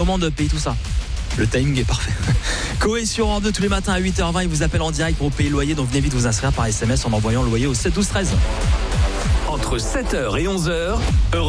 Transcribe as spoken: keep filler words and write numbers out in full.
commande, payer tout ça. Le timing est parfait. Coé sur Europe deux tous les matins à huit heures vingt. Il vous appelle en direct pour payer le loyer. Donc venez vite vous inscrire par S M S en envoyant le loyer au sept douze treize. Entre sept heures et onze heures,